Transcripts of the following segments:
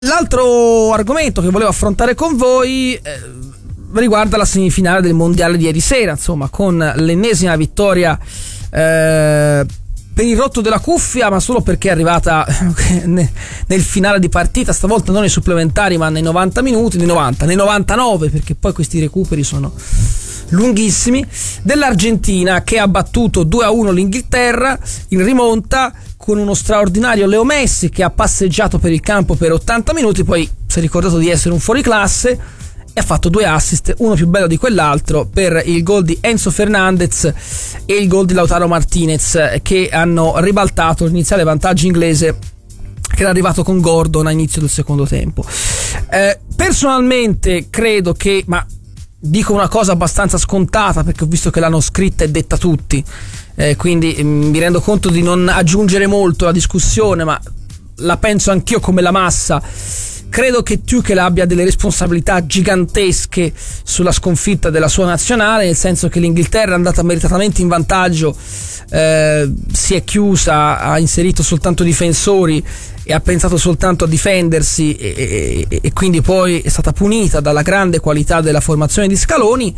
L'altro argomento che volevo affrontare con voi riguarda la semifinale del mondiale di ieri sera, insomma, con l'ennesima vittoria per il rotto della cuffia, ma solo perché è arrivata nel finale di partita, stavolta non nei supplementari ma nei 90 minuti, nei 99, perché poi questi recuperi sono lunghissimi, dell'Argentina, che ha battuto 2-1 l'Inghilterra in rimonta con uno straordinario Leo Messi che ha passeggiato per il campo per 80 minuti, poi si è ricordato di essere un fuoriclasse e ha fatto 2 assist, uno più bello di quell'altro, per il gol di Enzo Fernandez e il gol di Lautaro Martinez, che hanno ribaltato l'iniziale vantaggio inglese che era arrivato con Gordon a inizio del secondo tempo. Personalmente credo che, ma dico una cosa abbastanza scontata perché ho visto che l'hanno scritta e detta tutti, quindi mi rendo conto di non aggiungere molto alla discussione, ma la penso anch'io come la massa. Credo che Tuchel abbia delle responsabilità gigantesche sulla sconfitta della sua nazionale, nel senso che l'Inghilterra è andata meritatamente in vantaggio, si è chiusa, ha inserito soltanto difensori e ha pensato soltanto a difendersi e quindi poi è stata punita dalla grande qualità della formazione di Scaloni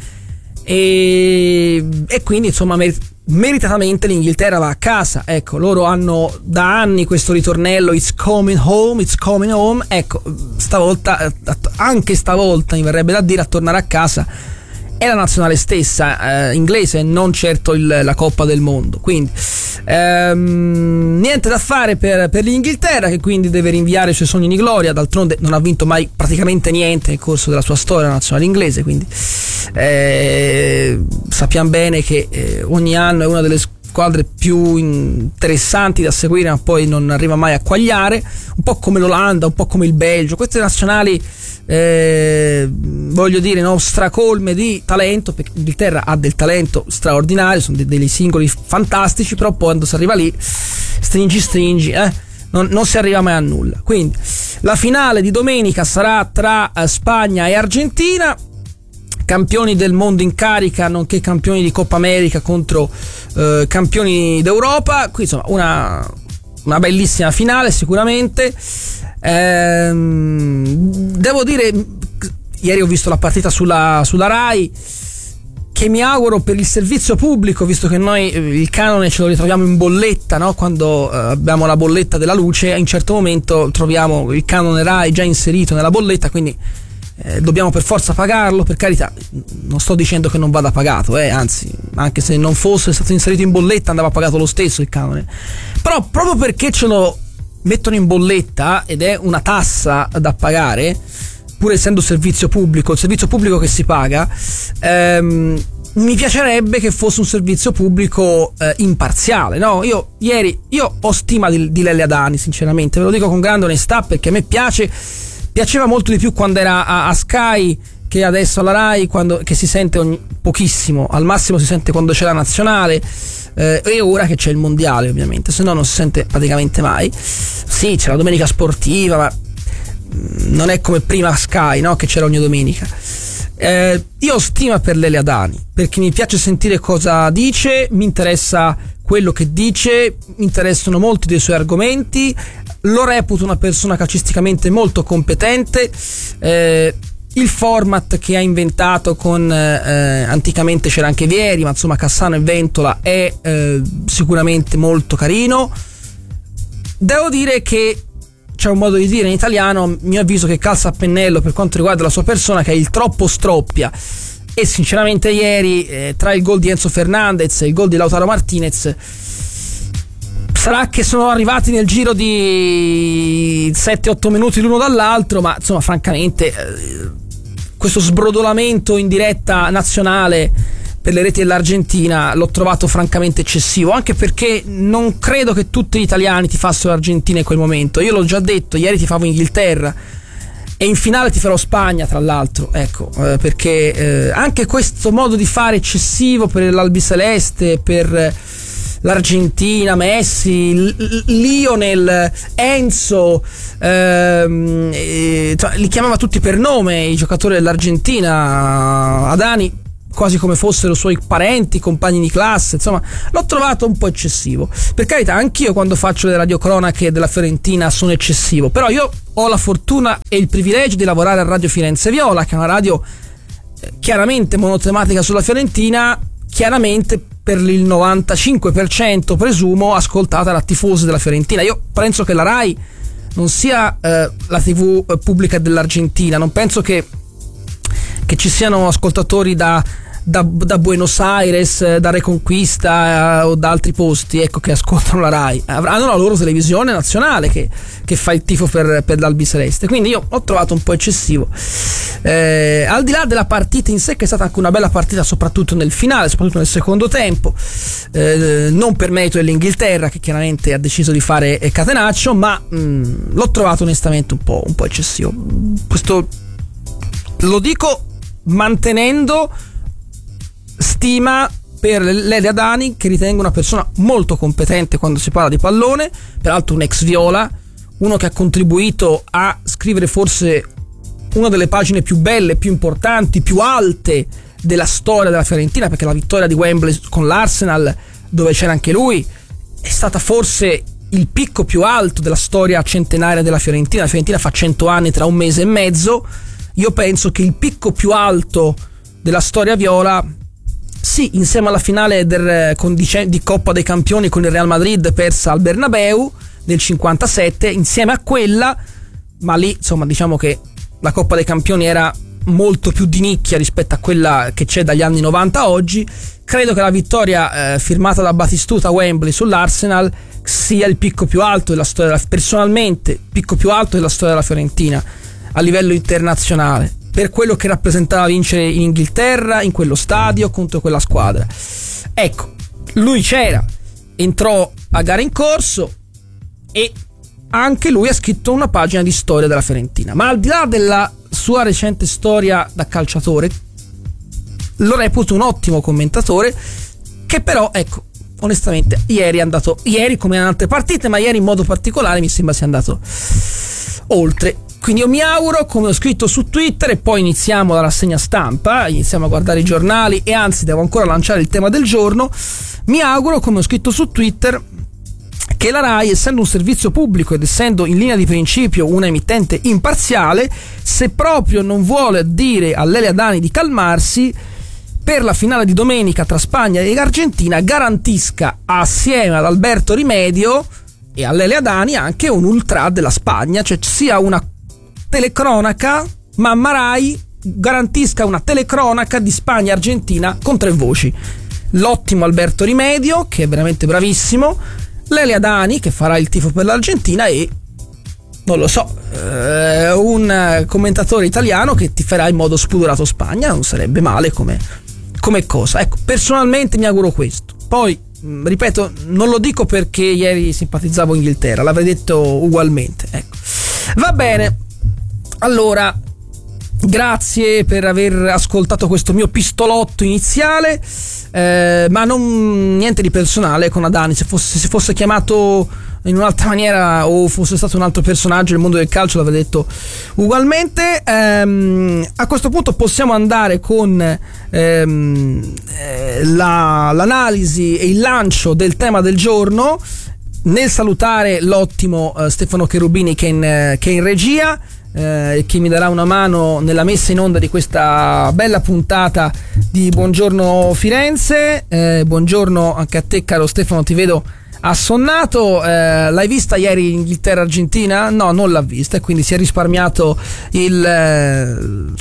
e quindi insomma meritatamente l'Inghilterra va a casa. Ecco, loro hanno da anni questo ritornello it's coming home, ecco, anche stavolta mi verrebbe da dire, a tornare a casa è la nazionale stessa inglese, non certo la Coppa del Mondo. Quindi niente da fare per l'Inghilterra, che quindi deve rinviare i suoi sogni di gloria. D'altronde non ha vinto mai praticamente niente nel corso della sua storia la nazionale inglese, quindi sappiamo bene che ogni anno è una delle squadre più interessanti da seguire, ma poi non arriva mai a quagliare, un po' come l'Olanda, un po' come il Belgio. Queste nazionali voglio dire, no, stracolme di talento, perché l'Inghilterra ha del talento straordinario, sono dei singoli fantastici, però poi quando si arriva lì stringi non si arriva mai a nulla. Quindi la finale di domenica sarà tra Spagna e Argentina, campioni del mondo in carica nonché campioni di Coppa America contro campioni d'Europa. Qui insomma una bellissima finale sicuramente. Devo dire, ieri ho visto la partita sulla Rai, che mi auguro per il servizio pubblico, visto che noi il canone ce lo ritroviamo in bolletta, no? Quando abbiamo la bolletta della luce, a un certo momento troviamo il canone Rai già inserito nella bolletta, quindi dobbiamo per forza pagarlo. Per carità, non sto dicendo che non vada pagato, anzi, anche se non fosse stato inserito in bolletta andava pagato lo stesso il canone, però proprio perché ce lo mettono in bolletta ed è una tassa da pagare, pur essendo servizio pubblico, il servizio pubblico che si paga, mi piacerebbe che fosse un servizio pubblico imparziale, no? Io ho stima di Lele Adani, sinceramente, ve lo dico con grande onestà, perché a me piaceva molto di più quando era a Sky che adesso alla Rai, che si sente pochissimo, al massimo si sente quando c'è la nazionale, e ora che c'è il mondiale, ovviamente, se no non si sente praticamente mai. Sì, c'è la domenica sportiva, ma non è come prima Sky, no? Che c'era ogni domenica. Io ho stima per Lele Adani, perché mi piace sentire cosa dice, mi interessa quello che dice, mi interessano molti dei suoi argomenti, lo reputo una persona calcisticamente molto competente. Il format che ha inventato con anticamente c'era anche Vieri, ma insomma Cassano e Ventola è sicuramente molto carino. Devo dire che c'è un modo di dire in italiano, a mio avviso, che calza a pennello per quanto riguarda la sua persona, che è il troppo stroppia, e sinceramente ieri tra il gol di Enzo Fernandez e il gol di Lautaro Martinez, sarà che sono arrivati nel giro di 7-8 minuti l'uno dall'altro, ma insomma francamente questo sbrodolamento in diretta nazionale per le reti dell'Argentina l'ho trovato francamente eccessivo, anche perché non credo che tutti gli italiani tifassero l'Argentina in quel momento. Io l'ho già detto, ieri tifavo Inghilterra e in finale tiferò Spagna, tra l'altro, ecco, perché anche questo modo di fare eccessivo per l'albiceleste, per l'Argentina, Messi, Lionel, Enzo, li chiamava tutti per nome i giocatori dell'Argentina. Adani quasi come fossero suoi parenti, compagni di classe. Insomma, l'ho trovato un po' eccessivo. Per carità, anch'io quando faccio le radiocronache della Fiorentina sono eccessivo, però io ho la fortuna e il privilegio di lavorare a Radio Firenze Viola, che è una radio chiaramente monotematica sulla Fiorentina, chiaramente per il 95% presumo ascoltata da tifosi della Fiorentina. Io penso che la Rai non sia la TV pubblica dell'Argentina, non penso che ci siano ascoltatori da Buenos Aires, da Reconquista o da altri posti, ecco, che ascoltano la Rai. Hanno la loro televisione nazionale che fa il tifo per l'Albiceleste. Quindi io ho trovato un po' eccessivo, al di là della partita in sé, che è stata anche una bella partita, soprattutto nel finale, soprattutto nel secondo tempo, non per merito dell'Inghilterra, che chiaramente ha deciso di fare catenaccio, ma l'ho trovato onestamente un po' eccessivo. Questo lo dico mantenendo stima per Lele Adani, che ritengo una persona molto competente quando si parla di pallone, peraltro un ex Viola, uno che ha contribuito a scrivere forse una delle pagine più belle, più importanti, più alte della storia della Fiorentina, perché la vittoria di Wembley con l'Arsenal, dove c'era anche lui, è stata forse il picco più alto della storia centenaria della Fiorentina. La Fiorentina fa 100 anni tra un mese e mezzo. Io penso che il picco più alto della storia viola, sì, insieme alla finale di Coppa dei Campioni con il Real Madrid persa al Bernabeu nel 57, insieme a quella, ma lì insomma diciamo che la Coppa dei Campioni era molto più di nicchia rispetto a quella che c'è dagli anni 90 a oggi. Credo che la vittoria firmata da Batistuta a Wembley sull'Arsenal sia il picco più alto della storia, personalmente il picco più alto della storia della Fiorentina a livello internazionale, per quello che rappresentava vincere in Inghilterra, in quello stadio, contro quella squadra. Ecco, lui c'era, entrò a gara in corso e anche lui ha scritto una pagina di storia della Fiorentina. Ma al di là della sua recente storia da calciatore, lo reputo un ottimo commentatore, che però, ecco, onestamente ieri come in altre partite, ma ieri in modo particolare mi sembra sia andato oltre. Quindi io mi auguro, come ho scritto su Twitter, e poi iniziamo la rassegna stampa, iniziamo a guardare i giornali, e anzi devo ancora lanciare il tema del giorno, mi auguro, come ho scritto su Twitter, che la Rai, essendo un servizio pubblico ed essendo in linea di principio una emittente imparziale, se proprio non vuole dire a Lele Adani di calmarsi, per la finale di domenica tra Spagna e Argentina garantisca assieme ad Alberto Rimedio e a Lele Adani anche un ultra della Spagna, cioè sia una telecronaca, mamma Rai garantisca una telecronaca di Spagna-Argentina con 3 voci. L'ottimo Alberto Rimedio, che è veramente bravissimo, Lele Adani, che farà il tifo per l'Argentina, e non lo so, un commentatore italiano che tiferà in modo spudorato Spagna. Non sarebbe male come cosa. Ecco, personalmente mi auguro questo. Poi, ripeto, non lo dico perché ieri simpatizzavo Inghilterra, l'avrei detto ugualmente. Ecco. Va bene. Allora, grazie per aver ascoltato questo mio pistolotto iniziale, ma non niente di personale con Adani. Se fosse chiamato in un'altra maniera o fosse stato un altro personaggio del mondo del calcio l'avrei detto ugualmente. A questo punto possiamo andare con l'analisi e il lancio del tema del giorno, nel salutare l'ottimo Stefano Cherubini che è in regia, che mi darà una mano nella messa in onda di questa bella puntata di Buongiorno Firenze. Buongiorno anche a te, caro Stefano, ti vedo assonnato. L'hai vista ieri Inghilterra-Argentina? No, non l'ha vista, e quindi si è risparmiato le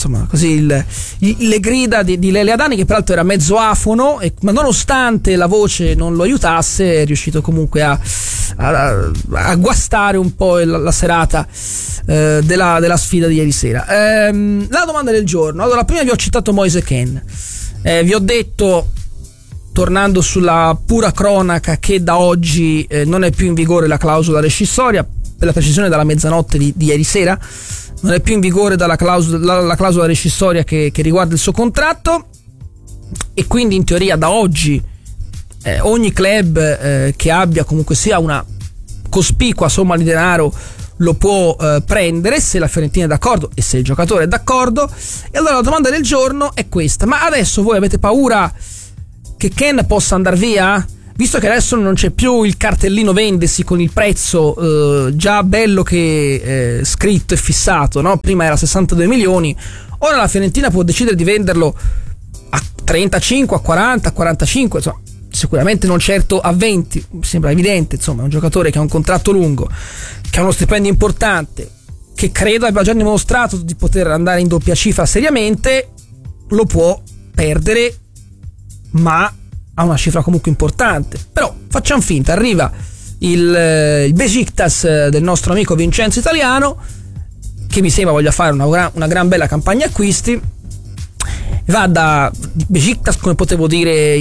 grida di Lele Adani, che peraltro era mezzo afono, ma nonostante la voce non lo aiutasse è riuscito comunque a guastare un po' la serata della sfida di ieri sera. La domanda del giorno. Allora, prima vi ho citato Moise Kean, vi ho detto, tornando sulla pura cronaca, che da oggi non è più in vigore la clausola rescissoria, per la precisione dalla mezzanotte di ieri sera non è più in vigore la clausola rescissoria che riguarda il suo contratto, e quindi in teoria da oggi ogni club che abbia comunque sia una cospicua somma di denaro lo può prendere se la Fiorentina è d'accordo e se il giocatore è d'accordo. E allora la domanda del giorno è questa: ma adesso voi avete paura che Ken possa andare via? Visto che adesso non c'è più il cartellino vendesi con il prezzo già bello che scritto e fissato, no? Prima era 62 milioni, ora la Fiorentina può decidere di venderlo a 35, a 40, a 45, insomma, sicuramente non certo a 20, mi sembra evidente, insomma, è un giocatore che ha un contratto lungo, che ha uno stipendio importante, che credo abbia già dimostrato di poter andare in doppia cifra seriamente, lo può perdere, ma ha una cifra comunque importante. Però facciamo finta, arriva il Besiktas del nostro amico Vincenzo Italiano, che mi sembra voglia fare una gran bella campagna acquisti, va da Besiktas, come potevo dire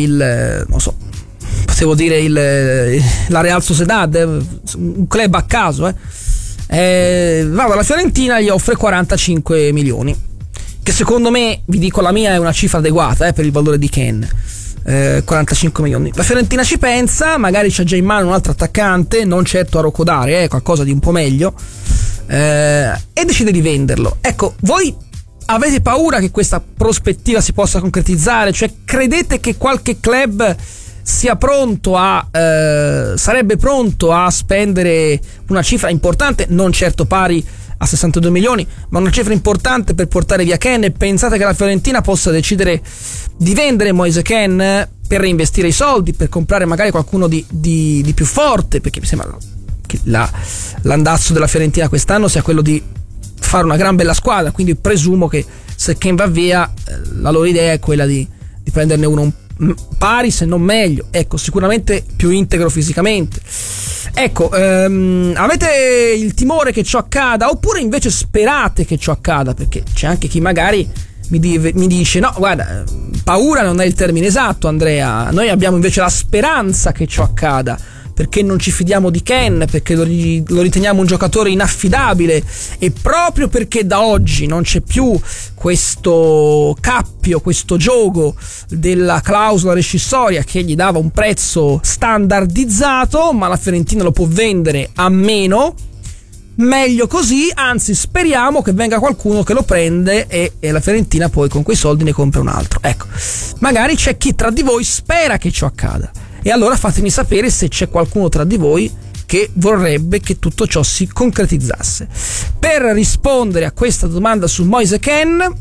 la Real Sociedad, un club a caso, va dalla Fiorentina, gli offre 45 milioni, che secondo me, vi dico la mia, è una cifra adeguata per il valore di Ken. 45 milioni. La Fiorentina ci pensa, magari c'ha già in mano un altro attaccante, non certo a Rocodare, qualcosa di un po' meglio, e decide di venderlo. Ecco, voi avete paura che questa prospettiva si possa concretizzare? Cioè, credete che qualche club sia pronto sarebbe pronto a spendere una cifra importante, non certo pari a 62 milioni, ma una cifra importante per portare via Ken? E pensate che la Fiorentina possa decidere di vendere Moise Kean per reinvestire i soldi, per comprare magari qualcuno di più forte? Perché mi sembra che l'andazzo della Fiorentina quest'anno sia quello di fare una gran bella squadra, quindi presumo che se Ken va via la loro idea è quella di prenderne uno pari, se non meglio, ecco, sicuramente più integro fisicamente. Ecco, avete il timore che ciò accada, oppure invece sperate che ciò accada? Perché c'è anche chi magari mi dice: no, guarda, paura non è il termine esatto, Andrea, noi abbiamo invece la speranza che ciò accada, perché non ci fidiamo di Ken, perché lo riteniamo un giocatore inaffidabile, e proprio perché da oggi non c'è più questo cappio, questo gioco della clausola rescissoria che gli dava un prezzo standardizzato, ma la Fiorentina lo può vendere a meno, meglio così, anzi speriamo che venga qualcuno che lo prende e la Fiorentina poi con quei soldi ne compra un altro. Ecco, magari c'è chi tra di voi spera che ciò accada, e allora fatemi sapere se c'è qualcuno tra di voi che vorrebbe che tutto ciò si concretizzasse. Per rispondere a questa domanda su Moise Kean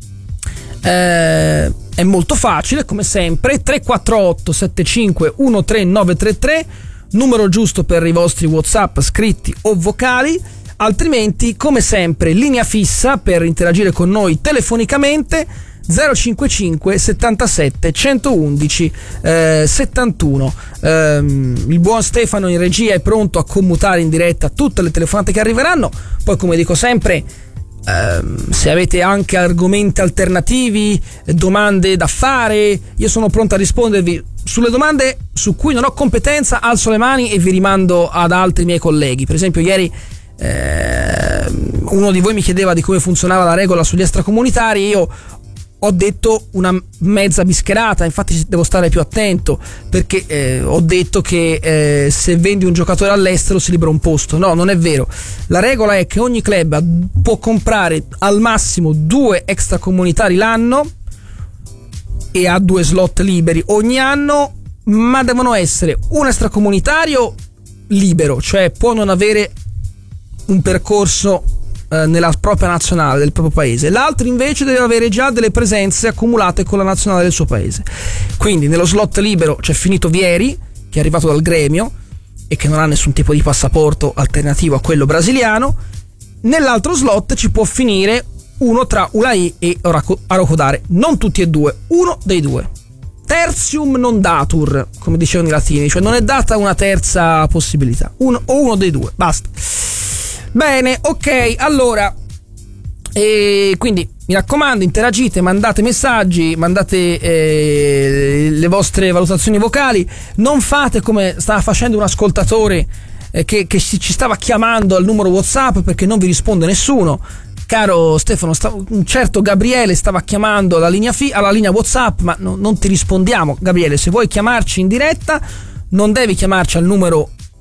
è molto facile, come sempre: 348 75 13933, numero giusto per i vostri WhatsApp scritti o vocali. Altrimenti, come sempre, linea fissa per interagire con noi telefonicamente: 055 77 111 71. Il buon Stefano in regia è pronto a commutare in diretta tutte le telefonate che arriveranno. Poi, come dico sempre, se avete anche argomenti alternativi, domande da fare, io sono pronto a rispondervi. Sulle domande su cui non ho competenza alzo le mani e vi rimando ad altri miei colleghi. Per esempio, ieri uno di voi mi chiedeva di come funzionava la regola sugli extracomunitari. Io ho detto una mezza bischerata, infatti devo stare più attento, perché ho detto che se vendi un giocatore all'estero si libera un posto. No, non è vero. La regola è che ogni club può comprare al massimo 2 extracomunitari l'anno e ha 2 slot liberi ogni anno, ma devono essere un extracomunitario libero, cioè può non avere un percorso nella propria nazionale del proprio paese, l'altro invece deve avere già delle presenze accumulate con la nazionale del suo paese. Quindi nello slot libero c'è finito Vieri, che è arrivato dal Gremio e che non ha nessun tipo di passaporto alternativo a quello brasiliano. Nell'altro slot ci può finire uno tra Ulai e Arocodare, non tutti e due, uno dei due. Tertium non datur, come dicevano i latini, cioè non è data una terza possibilità, uno dei due, basta. Bene, ok, allora, quindi mi raccomando, interagite, mandate messaggi, mandate le vostre valutazioni vocali, non fate come stava facendo un ascoltatore che ci stava chiamando al numero WhatsApp perché non vi risponde nessuno. Caro Stefano, un certo Gabriele stava chiamando alla linea WhatsApp, ma non ti rispondiamo. Gabriele, se vuoi chiamarci in diretta non devi chiamarci al numero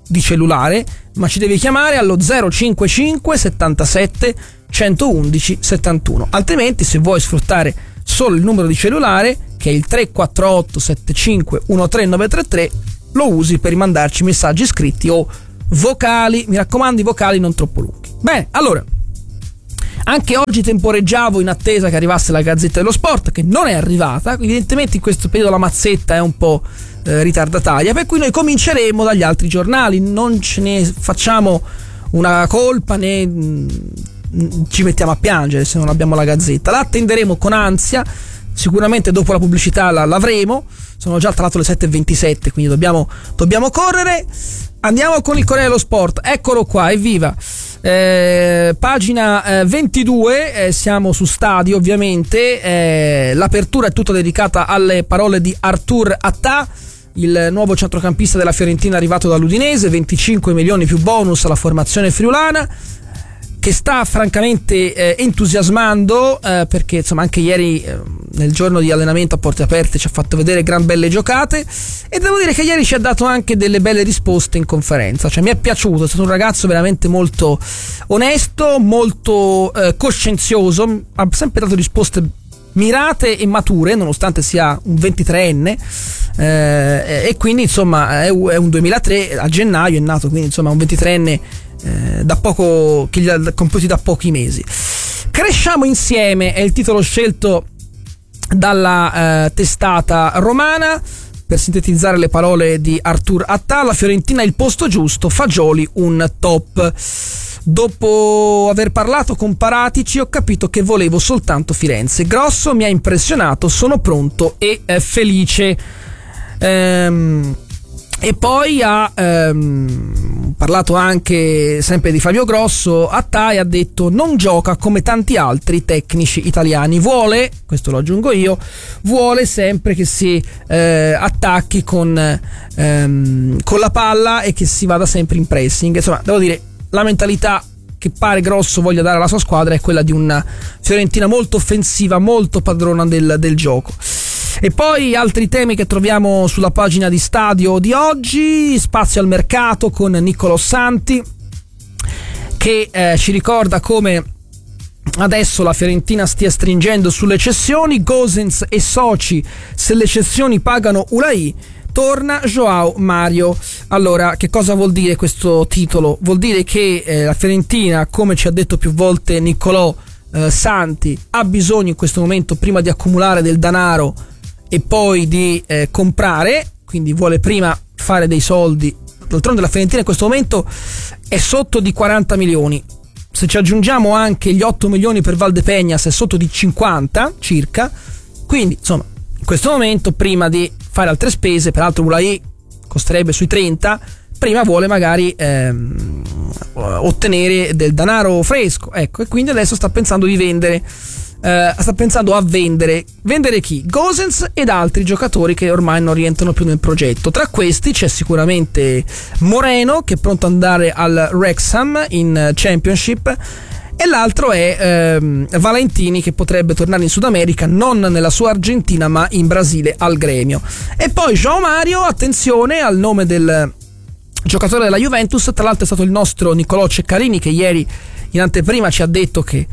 di cellulare, ma ci devi chiamare allo 055 77 111 71. Altrimenti, se vuoi sfruttare solo il numero di cellulare, che è il 348 75 13933, lo usi per rimandarci messaggi scritti o vocali. Mi raccomando, i vocali non troppo lunghi. Bene, allora, anche oggi temporeggiavo in attesa che arrivasse la Gazzetta dello Sport, che non è arrivata. Evidentemente in questo periodo la mazzetta è un po' ritardataria, per cui noi cominceremo dagli altri giornali, non ce ne facciamo una colpa né ci mettiamo a piangere se non abbiamo la Gazzetta. La attenderemo con ansia, sicuramente dopo la pubblicità l'avremo. Sono già tra l'altro le 7:27, quindi dobbiamo correre. Andiamo con il Corriere dello Sport, eccolo qua, evviva. Pagina 22, siamo su Stadio ovviamente. L'apertura è tutta dedicata alle parole di Artur Attà, il nuovo centrocampista della Fiorentina arrivato dall'Udinese, 25 milioni più bonus alla formazione friulana, che sta francamente entusiasmando, perché insomma anche ieri nel giorno di allenamento a porte aperte ci ha fatto vedere gran belle giocate, e devo dire che ieri ci ha dato anche delle belle risposte in conferenza. Cioè mi è piaciuto, è stato un ragazzo veramente molto onesto, molto coscienzioso, ha sempre dato risposte mirate e mature nonostante sia un 23enne, e quindi insomma è un 2003, a gennaio è nato, quindi insomma un 23enne da poco, che gli ha compiuti da pochi mesi. Cresciamo insieme è il titolo scelto dalla testata romana per sintetizzare le parole di Artur Attà. La Fiorentina è il posto giusto, Fagioli un top. Dopo aver parlato con Paratici ho capito che volevo soltanto Firenze. Grosso mi ha impressionato, sono pronto e felice. E poi ha parlato anche sempre di Fabio Grosso. Attà ha detto non gioca come tanti altri tecnici italiani, vuole, questo lo aggiungo io, vuole sempre che si attacchi con la palla e che si vada sempre in pressing. Insomma, devo dire, la mentalità che pare Grosso voglia dare alla sua squadra è quella di una Fiorentina molto offensiva, molto padrona del gioco. E poi altri temi che troviamo sulla pagina di Stadio di oggi: spazio al mercato con Niccolò Santi, che ci ricorda come adesso la Fiorentina stia stringendo sulle cessioni. Gosens e soci, se le cessioni pagano Ulai, torna João Mario. Allora, che cosa vuol dire questo titolo? Vuol dire che la Fiorentina, come ci ha detto più volte Niccolò Santi, ha bisogno in questo momento prima di accumulare del denaro e poi di comprare, quindi vuole prima fare dei soldi. D'altronde la Fiorentina in questo momento è sotto di 40 milioni. Se ci aggiungiamo anche gli 8 milioni per Valdepeñas è sotto di 50 circa. Quindi insomma, in questo momento, prima di fare altre spese, peraltro Ulai costerebbe sui 30, prima vuole magari ottenere del denaro fresco, ecco, e quindi adesso sta pensando di vendere. Sta pensando a vendere chi? Gosens ed altri giocatori che ormai non rientrano più nel progetto. Tra questi c'è sicuramente Moreno, che è pronto ad andare al Wrexham in Championship, e l'altro è Valentini, che potrebbe tornare in Sud America, non nella sua Argentina ma in Brasile al Gremio. E poi João Mario, attenzione al nome del giocatore della Juventus. Tra l'altro è stato il nostro Niccolò Ceccarini che ieri in anteprima ci ha detto che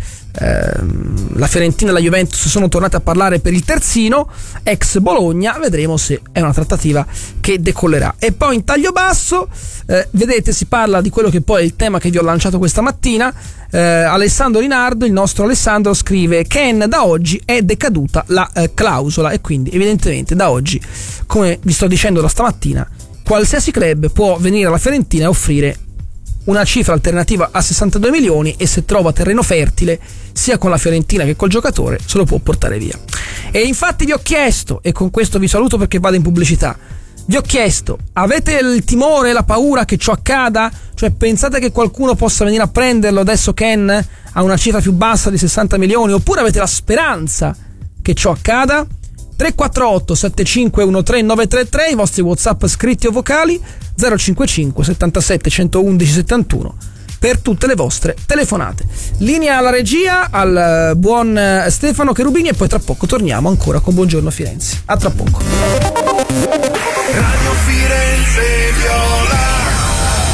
la Fiorentina e la Juventus sono tornate a parlare per il terzino ex Bologna. Vedremo se è una trattativa che decollerà. E poi in taglio basso vedete, si parla di quello che poi è il tema che vi ho lanciato questa mattina. Alessandro Linardo, il nostro Alessandro, scrive: Ken, da oggi è decaduta la clausola, e quindi evidentemente da oggi, come vi sto dicendo da stamattina, qualsiasi club può venire alla Fiorentina e offrire una cifra alternativa a 62 milioni, e se trova terreno fertile sia con la Fiorentina che col giocatore se lo può portare via. E infatti vi ho chiesto, e con questo vi saluto perché vado in pubblicità, vi ho chiesto: avete il timore, la paura che ciò accada? Cioè, pensate che qualcuno possa venire a prenderlo adesso Ken a una cifra più bassa di 60 milioni, oppure avete la speranza che ciò accada? 348 7513 933, i vostri WhatsApp scritti o vocali, 055 77 111 71 per tutte le vostre telefonate. Linea alla regia al buon Stefano Cherubini, e poi tra poco torniamo ancora con Buongiorno Firenze. A tra poco. Radio Firenze Viola.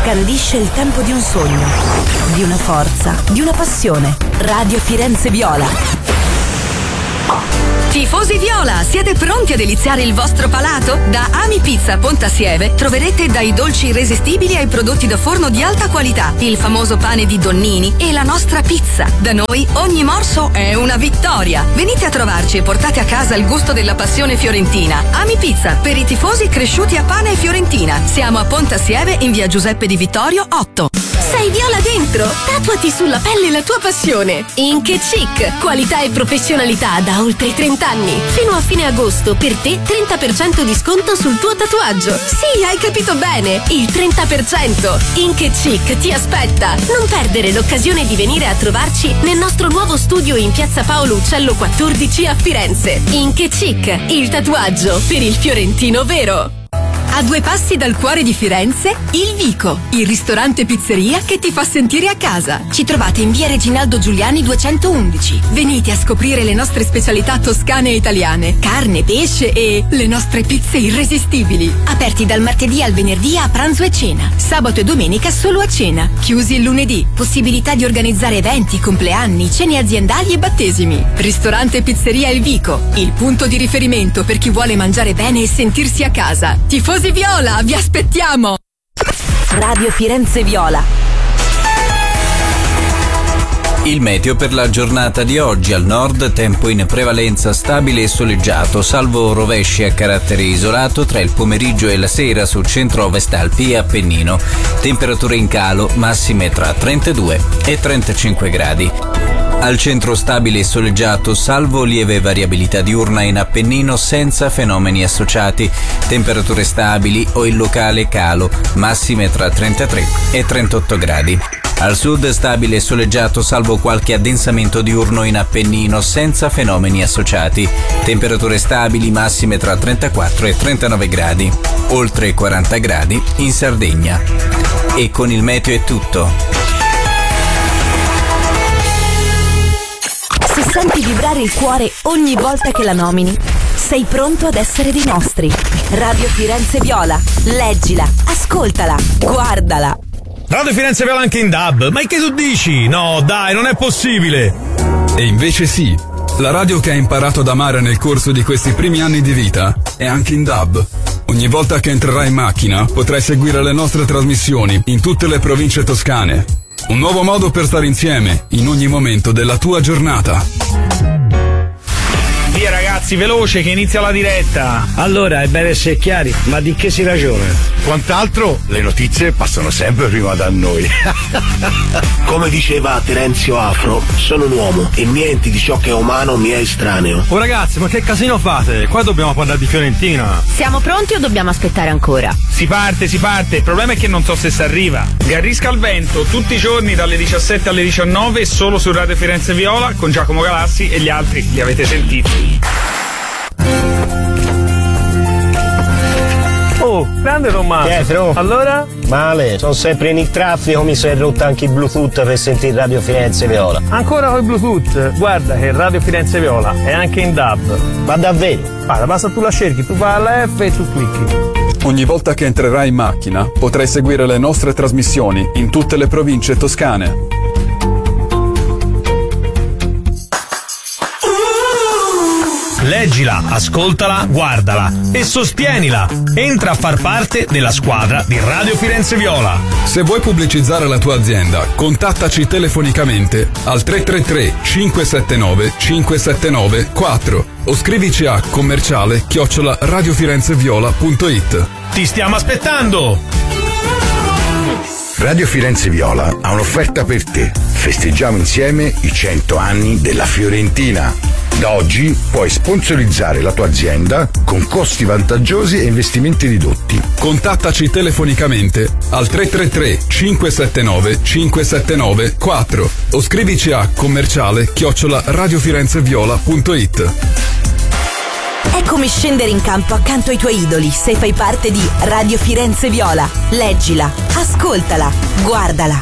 scandisce il tempo di un sogno, di una forza, di una passione. Radio Firenze Viola. Tifosi Viola, siete pronti a deliziare il vostro palato? Da Ami Pizza Pontasieve troverete dai dolci irresistibili ai prodotti da forno di alta qualità, il famoso pane di Donnini e la nostra pizza. Da noi ogni morso è una vittoria. Venite a trovarci e portate a casa il gusto della passione fiorentina. Ami Pizza, per i tifosi cresciuti a pane e fiorentina. Siamo a Pontasieve in via Giuseppe Di Vittorio 8. Sei Viola dentro? Tatuati sulla pelle la tua passione. Ink Chic, qualità e professionalità da oltre 30 anni. Fino a fine agosto, per te 30% di sconto sul tuo tatuaggio. Sì, hai capito bene, il 30%. Ink Chic ti aspetta. Non perdere l'occasione di venire a trovarci nel nostro nuovo studio in piazza Paolo Uccello 14 a Firenze. Ink Chic, il tatuaggio per il fiorentino vero. A 2 passi dal cuore di Firenze, Il Vico, il ristorante pizzeria che ti fa sentire a casa. Ci trovate in via Reginaldo Giuliani 211. Venite a scoprire le nostre specialità toscane e italiane, carne, pesce e le nostre pizze irresistibili. Aperti dal martedì al venerdì a pranzo e cena. Sabato e domenica solo a cena. Chiusi il lunedì. Possibilità di organizzare eventi, compleanni, cene aziendali e battesimi. Ristorante pizzeria Il Vico, il punto di riferimento per chi vuole mangiare bene e sentirsi a casa. Tifosi Viola, vi aspettiamo! Radio Firenze Viola. Il meteo per la giornata di oggi: al nord tempo in prevalenza stabile e soleggiato, salvo rovesci a carattere isolato tra il pomeriggio e la sera su centro-ovest Alpi e Appennino. Temperature in calo, massime tra 32 e 35 gradi. Al centro stabile e soleggiato, salvo lieve variabilità diurna in Appennino senza fenomeni associati. Temperature stabili o in locale calo, massime tra 33 e 38 gradi. Al sud stabile e soleggiato, salvo qualche addensamento diurno in Appennino senza fenomeni associati. Temperature stabili, massime tra 34 e 39 gradi. Oltre 40 gradi in Sardegna. E con il meteo è tutto. Se senti vibrare il cuore ogni volta che la nomini, sei pronto ad essere dei nostri. Radio Firenze Viola. Leggila, ascoltala, guardala. Radio Firenze Viola anche in DAB. Ma che tu dici? No, dai, non è possibile. E invece sì. La radio che hai imparato ad amare nel corso di questi primi anni di vita è anche in DAB. Ogni volta che entrerai in macchina potrai seguire le nostre trasmissioni in tutte le province toscane. Un nuovo modo per stare insieme in ogni momento della tua giornata. Via ragazzi, veloce che inizia la diretta. Allora, è bene essere chiari, ma di che si ragiona? Quant'altro, le notizie passano sempre prima da noi. Come diceva Terenzio Afro, sono un uomo e niente di ciò che è umano mi è estraneo. Oh ragazzi, ma che casino fate? Qua dobbiamo parlare di Fiorentina. Siamo pronti o dobbiamo aspettare ancora? Si parte. Il problema è che non so se si arriva. Garrisca al vento, tutti i giorni dalle 17 alle 19, solo su Radio Firenze Viola, con Giacomo Galassi e gli altri li avete sentiti. Oh, grande Tommaso. Pietro. Allora? Male, sono sempre in il traffico, mi sono rotto anche il Bluetooth per sentire Radio Firenze Viola. Ancora con il Bluetooth? Guarda che Radio Firenze Viola è anche in DAB. Ma davvero? Guarda, basta tu la cerchi, tu vai alla F e tu clicchi. Ogni volta che entrerai in macchina potrai seguire le nostre trasmissioni in tutte le province toscane. Leggila, ascoltala, guardala e sostienila. Entra a far parte della squadra di Radio Firenze Viola. Se vuoi pubblicizzare la tua azienda, contattaci telefonicamente al 333 579 579 4 o scrivici a commerciale@radiofirenzeviola.it. Ti stiamo aspettando! Radio Firenze Viola ha un'offerta per te. Festeggiamo insieme i 100 anni della Fiorentina. Da oggi puoi sponsorizzare la tua azienda con costi vantaggiosi e investimenti ridotti. Contattaci telefonicamente al 333 579 579 4 o scrivici a commerciale@radiofirenzeviola.it. È come scendere in campo accanto ai tuoi idoli se fai parte di Radio Firenze Viola. Leggila, ascoltala, guardala.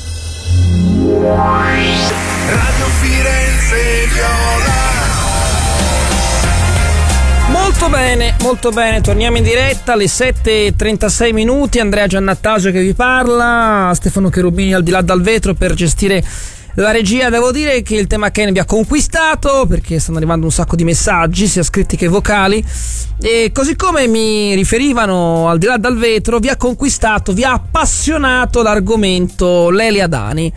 Radio Firenze Viola. Molto bene. Bene, molto bene, torniamo in diretta alle 7:36 minuti. Andrea Giannattasio che vi parla, Stefano Cherubini al di là dal vetro per gestire la regia. Devo dire che il tema Ken vi ha conquistato, perché stanno arrivando un sacco di messaggi, sia scritti che vocali, e così come mi riferivano al di là dal vetro, vi ha conquistato, vi ha appassionato l'argomento Lelia Dani,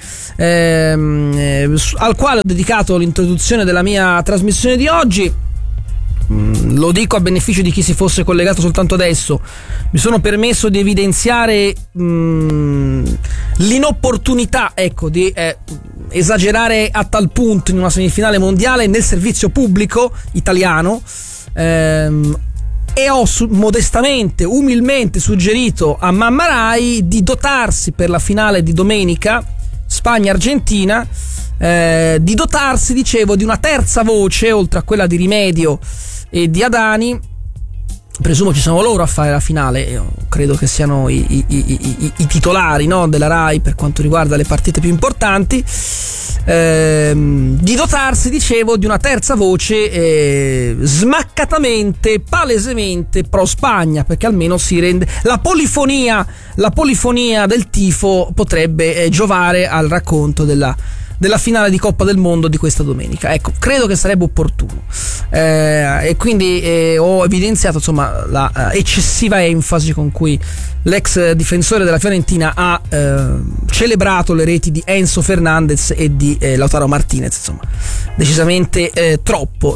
al quale ho dedicato l'introduzione della mia trasmissione di oggi. Lo dico a beneficio di chi si fosse collegato soltanto adesso. Mi sono permesso di evidenziare l'inopportunità, ecco, di esagerare a tal punto in una semifinale mondiale nel servizio pubblico italiano, e ho modestamente, umilmente suggerito a Mamma Rai di dotarsi per la finale di domenica Spagna-Argentina, di dotarsi, dicevo, di una terza voce oltre a quella di Rimedio e di Adani. Presumo ci sono loro a fare la finale, io credo che siano i titolari, no, della Rai per quanto riguarda le partite più importanti, di dotarsi, dicevo, di una terza voce smaccatamente, palesemente pro Spagna, perché almeno si rende la polifonia del tifo potrebbe giovare al racconto della finale di Coppa del Mondo di questa domenica. Ecco, credo che sarebbe opportuno, e quindi ho evidenziato, insomma, la eccessiva enfasi con cui l'ex difensore della Fiorentina ha celebrato le reti di Enzo Fernandez e di Lautaro Martinez, insomma, decisamente troppo.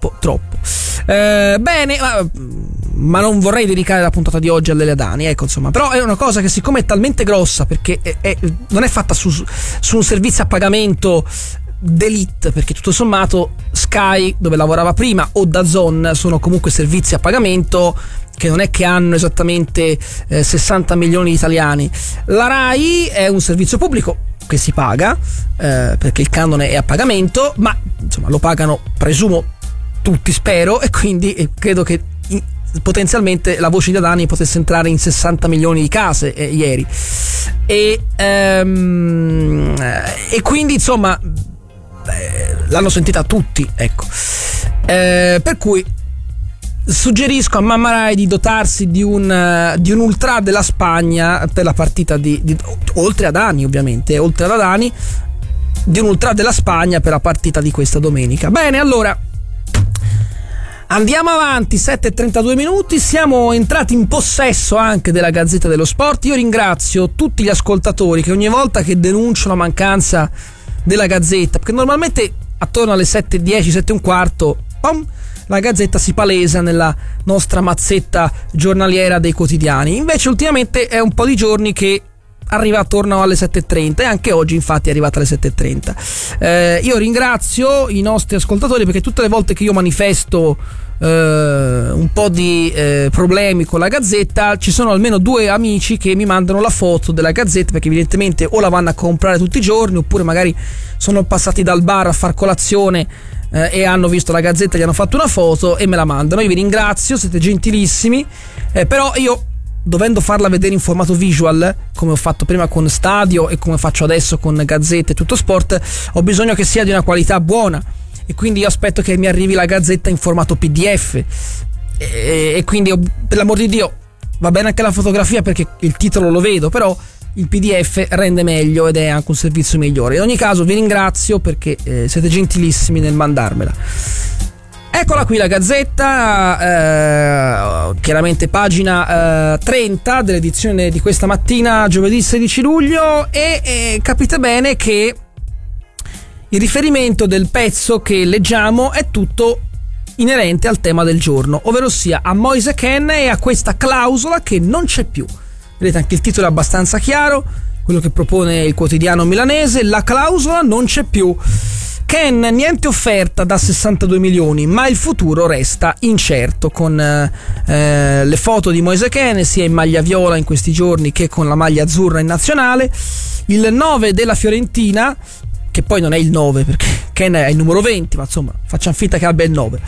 Bene, ma non vorrei dedicare la puntata di oggi a Lelia Dani, ecco, insomma, però è una cosa che, siccome è talmente grossa, perché non è fatta su un servizio a pagamento d'elite, perché tutto sommato Sky, dove lavorava prima, o DAZN sono comunque servizi a pagamento che non è che hanno esattamente 60 milioni di italiani. La Rai è un servizio pubblico che si paga, perché il canone è a pagamento, ma insomma lo pagano, presumo, tutti, spero, e quindi credo che potenzialmente la voce di Adani potesse entrare in 60 milioni di case ieri, e quindi insomma l'hanno sentita tutti, ecco, per cui suggerisco a Mamma Rai di dotarsi di un ultra della Spagna per la partita di oltre ad Adani, ovviamente, oltre ad Adani, di un ultra della Spagna per la partita di questa domenica. Bene, allora andiamo avanti, 7:32 minuti, siamo entrati in possesso anche della Gazzetta dello Sport. Io ringrazio tutti gli ascoltatori che ogni volta che denuncio la mancanza della Gazzetta, perché normalmente attorno alle 7:10, 7:15, la Gazzetta si palesa nella nostra mazzetta giornaliera dei quotidiani. Invece ultimamente è un po' di giorni che arriva attorno alle 7:30, e anche oggi infatti è arrivata alle 7:30. Io ringrazio i nostri ascoltatori, perché tutte le volte che io manifesto un po' di problemi con la Gazzetta, ci sono almeno 2 amici che mi mandano la foto della Gazzetta, perché evidentemente o la vanno a comprare tutti i giorni, oppure magari sono passati dal bar a far colazione e hanno visto la Gazzetta, gli hanno fatto una foto e me la mandano. Io vi ringrazio, siete gentilissimi, però io, dovendo farla vedere in formato visual, come ho fatto prima con Stadio e come faccio adesso con Gazzetta e Tutto Sport, ho bisogno che sia di una qualità buona, e quindi io aspetto che mi arrivi la Gazzetta in formato PDF, e quindi, per l'amor di Dio, va bene anche la fotografia perché il titolo lo vedo, però il PDF rende meglio ed è anche un servizio migliore. In ogni caso vi ringrazio perché siete gentilissimi nel mandarmela. Eccola qui la Gazzetta, chiaramente pagina 30 dell'edizione di questa mattina, giovedì 16 luglio, e capite bene che il riferimento del pezzo che leggiamo è tutto inerente al tema del giorno, ovvero sia a Moise Kean e a questa clausola che non c'è più. Vedete, anche il titolo è abbastanza chiaro, quello che propone il quotidiano milanese: la clausola non c'è più. Kean, niente offerta da 62 milioni, ma il futuro resta incerto, con le foto di Moise Kean sia in maglia viola in questi giorni che con la maglia azzurra in nazionale, il 9 della Fiorentina, che poi non è il 9 perché Kean è il numero 20, ma insomma facciamo finta che abbia il 9,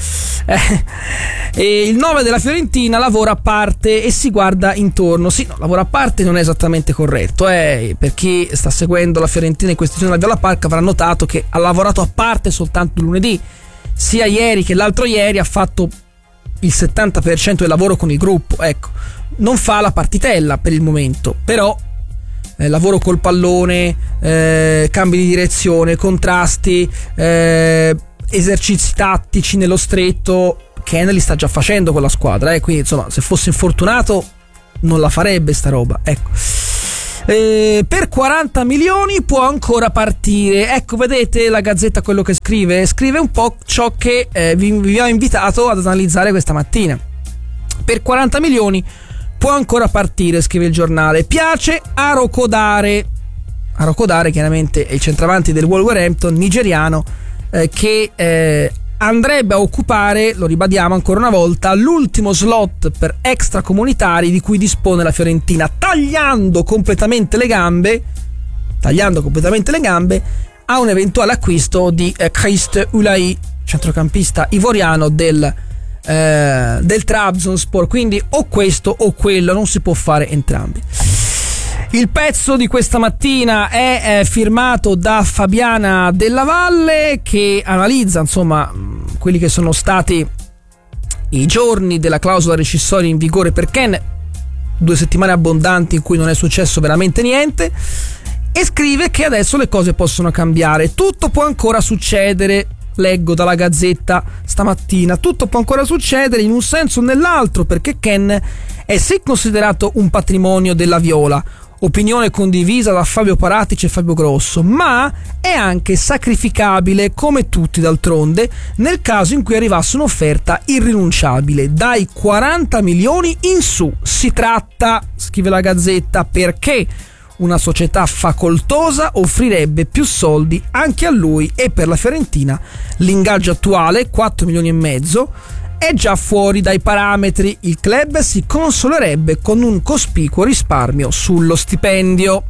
e il 9 della Fiorentina lavora a parte e si guarda intorno. Sì, no, lavora a parte non è esattamente corretto, per chi sta seguendo la Fiorentina in questi giorni alla Viola Park avrà notato che ha lavorato a parte soltanto lunedì, sia ieri che l'altro ieri ha fatto il 70% del lavoro con il gruppo, ecco, non fa la partitella per il momento, però lavoro col pallone, cambi di direzione, contrasti, esercizi tattici nello stretto, Ken li sta già facendo con la squadra, quindi insomma, se fosse infortunato non la farebbe sta roba, ecco. Per 40 milioni può ancora partire. Ecco, vedete la Gazzetta quello che scrive un po' ciò che vi ho invitato ad analizzare questa mattina. Per 40 milioni può ancora partire, scrive il giornale. Piace Arokodare chiaramente è il centravanti del Wolverhampton nigeriano, che andrebbe a occupare, lo ribadiamo ancora una volta, l'ultimo slot per extracomunitari di cui dispone la Fiorentina, tagliando completamente le gambe a un eventuale acquisto di Christ Ulai, centrocampista ivoriano del Trabzonspor. Quindi o questo o quello, non si può fare entrambi. Il pezzo di questa mattina è firmato da Fabiana Della Valle, che analizza insomma quelli che sono stati i giorni della clausola rescissoria in vigore per Ken, 2 settimane abbondanti in cui non è successo veramente niente, e scrive che adesso le cose possono cambiare, tutto può ancora succedere. Leggo dalla Gazzetta stamattina, tutto può ancora succedere in un senso o nell'altro, perché Ken è sì considerato un patrimonio della Viola, opinione condivisa da Fabio Paratici e Fabio Grosso, ma è anche sacrificabile, come tutti d'altronde, nel caso in cui arrivasse un'offerta irrinunciabile dai 40 milioni in su. Si tratta, scrive la Gazzetta, perché una società facoltosa offrirebbe più soldi anche a lui e per la Fiorentina l'ingaggio attuale, 4 milioni e mezzo, è già fuori dai parametri. Il club si consolerebbe con un cospicuo risparmio sullo stipendio.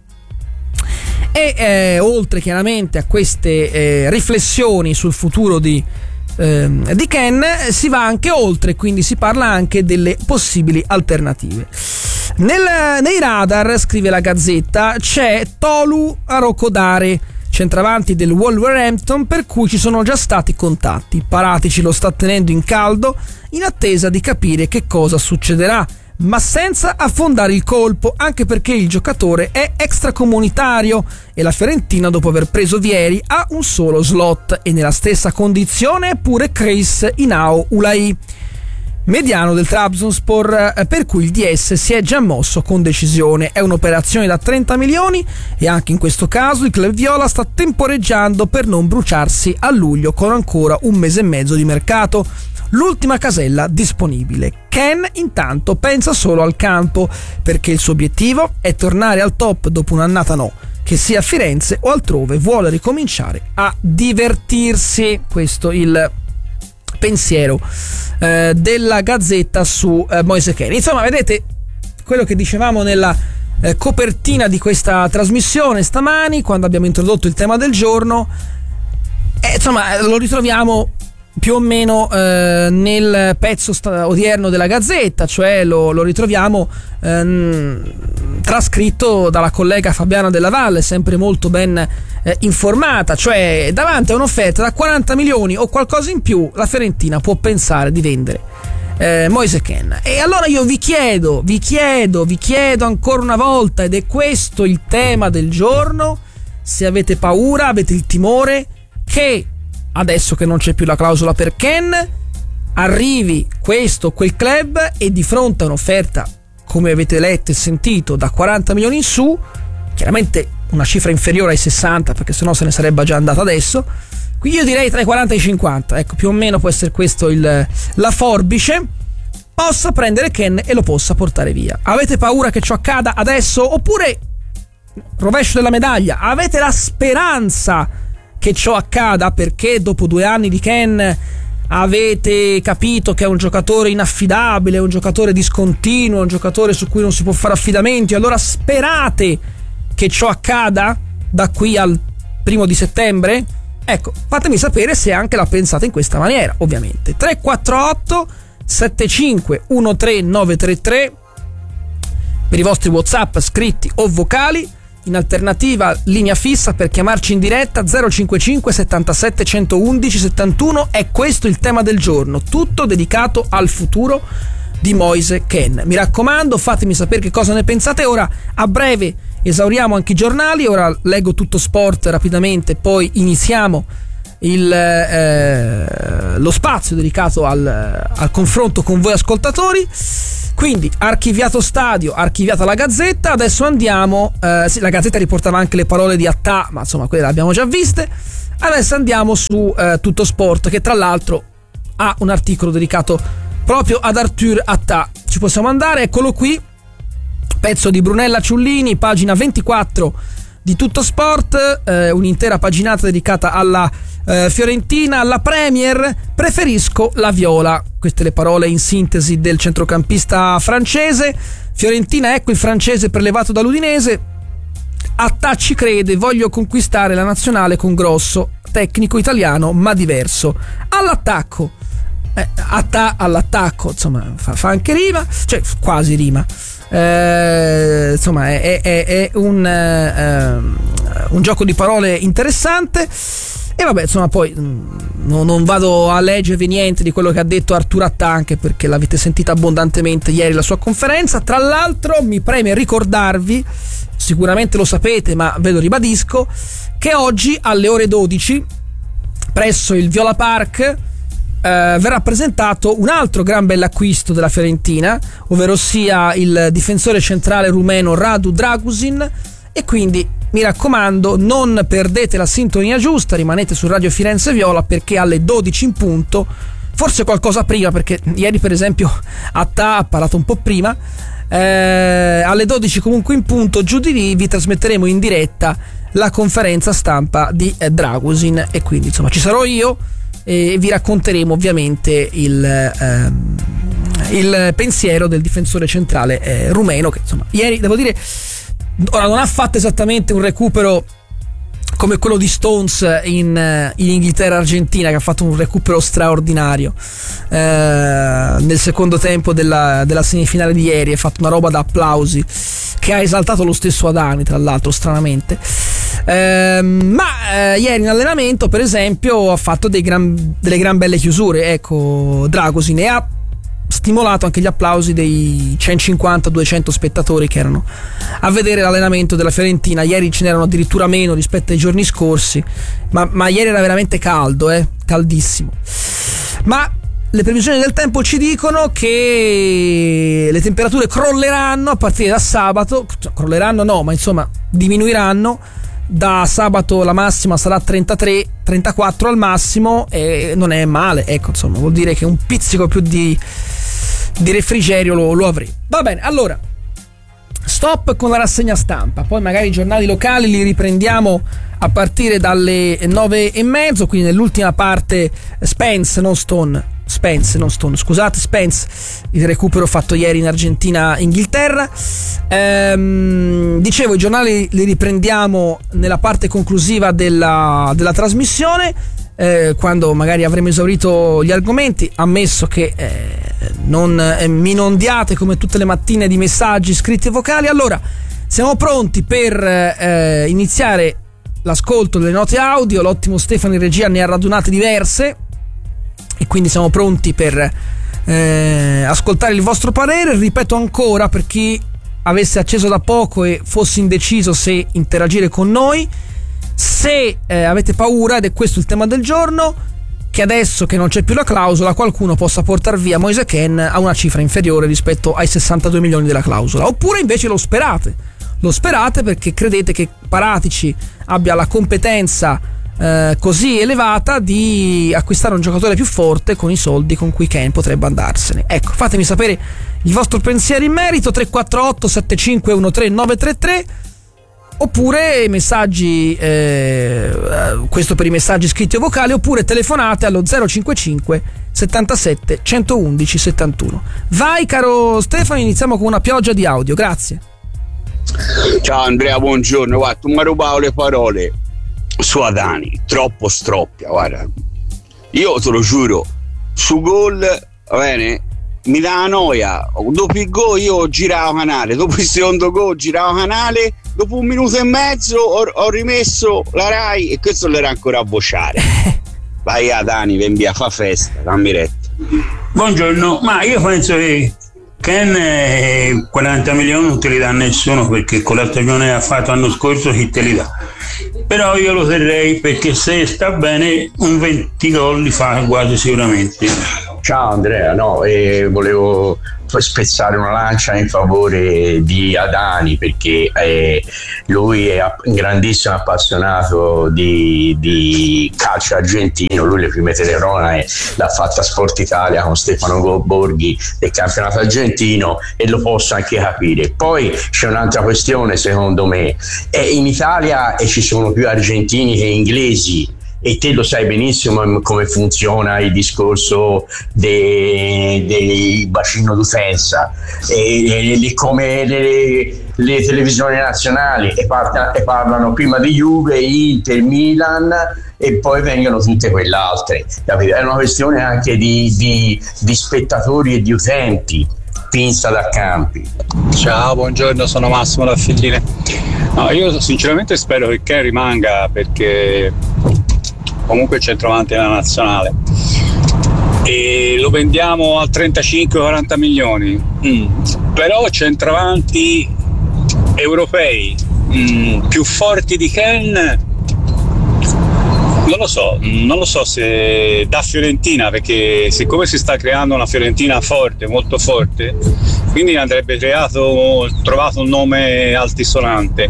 E oltre chiaramente a queste riflessioni sul futuro di Ken, si va anche oltre, quindi si parla anche delle possibili alternative. Nei radar, scrive la Gazzetta, c'è Tolu Arokodare, centravanti del Wolverhampton, per cui ci sono già stati contatti. Paratici lo sta tenendo in caldo in attesa di capire che cosa succederà, ma senza affondare il colpo, anche perché il giocatore è extracomunitario e la Fiorentina, dopo aver preso Vieri, ha un solo slot, e nella stessa condizione è pure Chris Inao Ulai, mediano del Trabzonspor, per cui il DS si è già mosso con decisione. È un'operazione da 30 milioni e anche in questo caso il club viola sta temporeggiando per non bruciarsi a luglio con ancora un mese e mezzo di mercato, l'ultima casella disponibile. Ken intanto pensa solo al campo, perché il suo obiettivo è tornare al top dopo un'annata no, che sia a Firenze o altrove, vuole ricominciare a divertirsi. Questo il pensiero della Gazzetta su Moise Kean. Insomma, vedete quello che dicevamo nella copertina di questa trasmissione stamani, quando abbiamo introdotto il tema del giorno, insomma lo ritroviamo più o meno nel pezzo odierno della Gazzetta, cioè lo ritroviamo trascritto dalla collega Fabiana Della Valle, sempre molto ben informata, cioè davanti a un'offerta da 40 milioni o qualcosa in più la Fiorentina può pensare di vendere Moise Kean. E allora io vi chiedo ancora una volta, ed è questo il tema del giorno, se avete paura, avete il timore che adesso che non c'è più la clausola per Kean arrivi questo o quel club e di fronte a un'offerta, come avete letto e sentito, da 40 milioni in su, chiaramente una cifra inferiore ai 60, perché sennò se ne sarebbe già andata adesso, quindi io direi tra i 40 e i 50, ecco, più o meno può essere questo la forbice, possa prendere Kean e lo possa portare via. Avete paura che ciò accada adesso? Oppure, rovescio della medaglia, avete la speranza che ciò accada perché dopo 2 anni di Kean avete capito che è un giocatore inaffidabile, un giocatore discontinuo, un giocatore su cui non si può fare affidamento, e allora sperate che ciò accada da qui al 1 settembre? Ecco, fatemi sapere se anche la pensate in questa maniera, ovviamente. 348 75 13933 per i vostri WhatsApp scritti o vocali, in alternativa linea fissa per chiamarci in diretta 055 77 111 71. È questo il tema del giorno, tutto dedicato al futuro di Moise Kean. Mi raccomando, fatemi sapere che cosa ne pensate. Ora a breve esauriamo anche i giornali, ora leggo Tutto Sport rapidamente, poi iniziamo lo spazio dedicato al confronto con voi ascoltatori. Quindi archiviato stadio, archiviata la Gazzetta. Adesso andiamo, sì, la Gazzetta riportava anche le parole di Attah, ma insomma quelle le abbiamo già viste. Adesso andiamo su Tutto Sport, che tra l'altro ha un articolo dedicato proprio ad Arthur Attah. Ci possiamo andare, eccolo qui, pezzo di Brunella Ciullini, pagina 24 di Tutto Sport, un'intera paginata dedicata alla Fiorentina. Alla Premier preferisco la viola, queste le parole in sintesi del centrocampista francese. Fiorentina, ecco il francese prelevato dall'Udinese. Attah ci crede, voglio conquistare la nazionale con Grosso, tecnico italiano ma diverso. All'attacco, Attah all'attacco, insomma fa anche rima, cioè quasi rima. Insomma è un gioco di parole interessante. E vabbè, insomma, poi non vado a leggervi niente di quello che ha detto Arthur Attah, anche perché l'avete sentita abbondantemente ieri la sua conferenza. Tra l'altro mi preme ricordarvi, sicuramente lo sapete ma ve lo ribadisco, che oggi alle ore 12 presso il Viola Park verrà presentato un altro gran bell'acquisto della Fiorentina, ovvero sia il difensore centrale rumeno Radu Dragusin. E quindi mi raccomando, non perdete la sintonia giusta, rimanete su Radio Firenze Viola, perché alle 12 in punto, forse qualcosa prima, perché ieri per esempio Attah ha parlato un po' prima, alle 12 comunque in punto giù di lì vi trasmetteremo in diretta la conferenza stampa di Dragusin, e quindi insomma ci sarò io e vi racconteremo ovviamente il pensiero del difensore centrale rumeno, che insomma ieri devo dire, ora non ha fatto esattamente un recupero come quello di Stones in Inghilterra-Argentina, che ha fatto un recupero straordinario nel secondo tempo della semifinale di ieri. Ha fatto una roba da applausi, che ha esaltato lo stesso Adani, tra l'altro, stranamente. Ma ieri in allenamento, per esempio, ha fatto delle gran belle chiusure, ecco, Dragusin, e ha stimolato anche gli applausi dei 150-200 spettatori che erano a vedere l'allenamento della Fiorentina. Ieri ce n'erano addirittura meno rispetto ai giorni scorsi, ma ieri era veramente caldo, caldissimo. Ma le previsioni del tempo ci dicono che le temperature crolleranno a partire da sabato, crolleranno no, ma insomma diminuiranno. Da sabato la massima sarà 33-34 al massimo, e non è male, ecco, insomma vuol dire che un pizzico più di refrigerio lo avremo. Va bene, allora stop con la rassegna stampa, poi magari i giornali locali li riprendiamo a partire dalle 9:30, quindi nell'ultima parte Spence, il recupero fatto ieri in Argentina-Inghilterra. Dicevo, i giornali li riprendiamo nella parte conclusiva della trasmissione, quando magari avremo esaurito gli argomenti, ammesso che non mi inondiate come tutte le mattine di messaggi scritti e vocali. Allora siamo pronti per iniziare l'ascolto delle note audio. L'ottimo Stefano in regia ne ha radunate diverse, e quindi siamo pronti per ascoltare il vostro parere. Ripeto ancora, per chi avesse acceso da poco e fosse indeciso se interagire con noi, se avete paura, ed è questo il tema del giorno, che adesso che non c'è più la clausola qualcuno possa portar via Moise Kean a una cifra inferiore rispetto ai 62 milioni della clausola, oppure invece lo sperate perché credete che Paratici abbia la competenza così elevata di acquistare un giocatore più forte con i soldi con cui Kean potrebbe andarsene. Ecco, fatemi sapere il vostro pensiero in merito. 348 7513 933, oppure messaggi, questo per i messaggi scritti o vocali, oppure telefonate allo 055 77 111 71. Vai caro Stefano, iniziamo con una pioggia di audio, grazie. Ciao Andrea, buongiorno. Guarda, tu mi hai rubato le parole su Adani, troppo stroppia, guarda, io te lo giuro, su gol, va bene, mi dà noia. Dopo il gol io giravo canale, dopo il secondo gol giravo canale, dopo 1 minuto e mezzo ho rimesso la Rai e questo l'era ancora a vociare. Vai a Dani, ven via, fa festa, dammi retta. Buongiorno, ma io penso che Ken 40 milioni non te li dà nessuno, perché con la stagione che ha fatto l'anno scorso chi te li dà? Però io lo terrei, perché se sta bene un 20 gol li fa quasi sicuramente. Ciao Andrea, volevo spezzare una lancia in favore di Adani, perché lui è un grandissimo appassionato di calcio argentino. Lui le prime telecronache l'ha fatta a Sport Italia con Stefano Borghi del campionato argentino, e lo posso anche capire. Poi c'è un'altra questione, secondo me, in Italia ci sono più argentini che inglesi, e te lo sai benissimo come funziona il discorso dei bacino d'utenza, e come le televisioni nazionali parlano prima di Juve, Inter, Milan, e poi vengono tutte quell'altre, capito? È una questione anche di spettatori e di utenti, pinza da campi. Ciao, buongiorno, sono Massimo da Figline. No, io sinceramente spero che Ken rimanga, perché comunque il centravanti della nazionale, e lo vendiamo a 35-40 milioni, però centravanti europei più forti di Ken non lo so se da Fiorentina, perché siccome si sta creando una Fiorentina forte, molto forte, quindi andrebbe trovato un nome altisonante.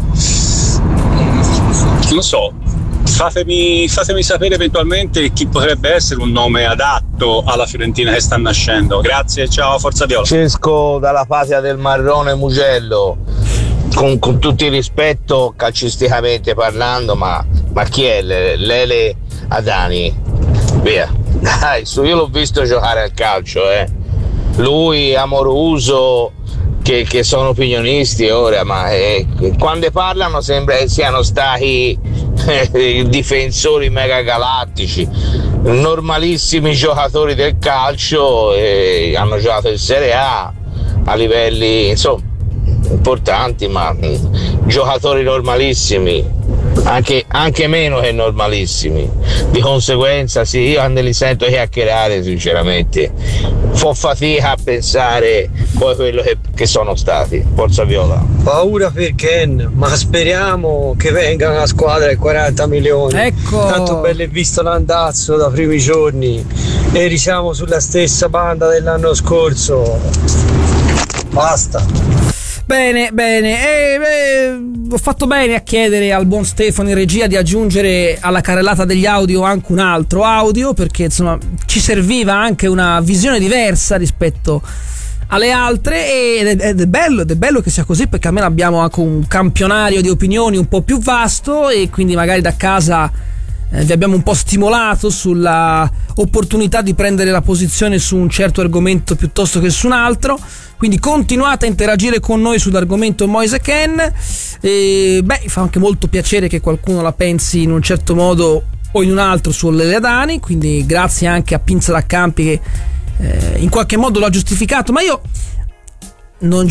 Non so, fatemi sapere eventualmente chi potrebbe essere un nome adatto alla Fiorentina che sta nascendo. Grazie, ciao, Forza Viola. Francesco dalla patria del marrone Mugello. Con tutto il rispetto calcisticamente parlando, ma chi è Lele Adani? Via, dai, io l'ho visto giocare al calcio, lui, Amoruso, che sono opinionisti ora, ma quando parlano sembra che siano stati difensori megagalattici, normalissimi giocatori del calcio, hanno giocato in Serie A a livelli insomma importanti, ma giocatori normalissimi, anche meno che normalissimi. Di conseguenza sì, io quando li sento chiacchierare sinceramente fa fatica a pensare poi quello che sono stati. Forza Viola. Paura per Ken, ma speriamo che venga una squadra di 40 milioni. Ecco. Tanto bello è visto l'andazzo da primi giorni e risiamo sulla stessa banda dell'anno scorso. Basta. Bene, ho fatto bene a chiedere al buon Stefano in regia di aggiungere alla carrellata degli audio anche un altro audio, perché insomma ci serviva anche una visione diversa rispetto alle altre, ed è bello che sia così, perché almeno abbiamo anche un campionario di opinioni un po' più vasto, e quindi magari da casa vi abbiamo un po' stimolato sulla opportunità di prendere la posizione su un certo argomento piuttosto che su un altro. Quindi continuate a interagire con noi sull'argomento Moise Ken, e fa anche molto piacere che qualcuno la pensi in un certo modo o in un altro su Lele Adani, quindi grazie anche a Pinza da Campi che in qualche modo l'ha giustificato. Ma io non